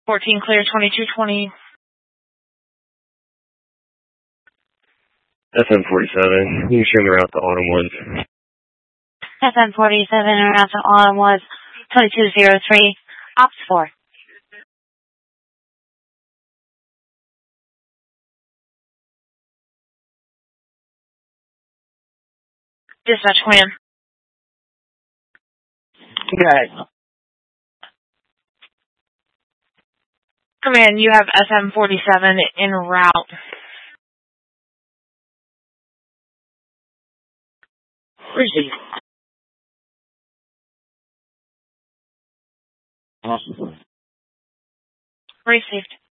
14 clear, 2220. FM47, you show me around to Autumn Woods. FM47 around to Autumn Woods, 2203, Ops 4. Dispatch command. Good. Command, you have SM47 en route. Receive. Received.